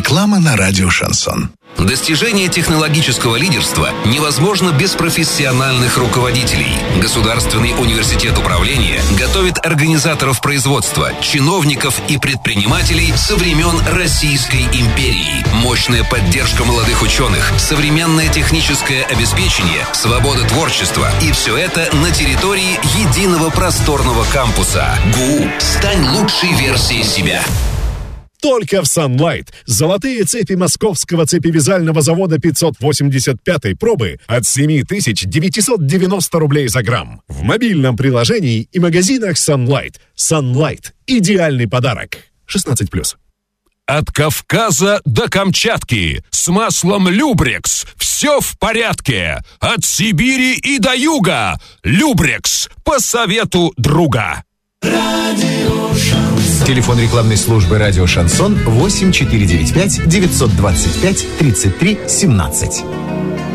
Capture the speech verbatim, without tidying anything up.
Реклама на радио «Шансон». Достижение технологического лидерства невозможно без профессиональных руководителей. Государственный университет управления готовит организаторов производства, чиновников и предпринимателей со времен Российской империи. Мощная поддержка молодых ученых, современное техническое обеспечение, свобода творчества. И все это на территории единого просторного кампуса. ГУ. Стань лучшей версией себя. Только в Sunlight. Золотые цепи московского цепевязального завода пятьсот восемьдесят пятой пробы от семь тысяч девятьсот девяносто рублей за грамм. В мобильном приложении и магазинах Sunlight. Sunlight. Идеальный подарок. шестнадцать плюс. От Кавказа до Камчатки с маслом Любрекс все в порядке. От Сибири и до юга Любрекс по совету друга. Телефон рекламной службы «Радио Шансон» восемь четыре девять пять девятьсот двадцать пять тридцать три семнадцать.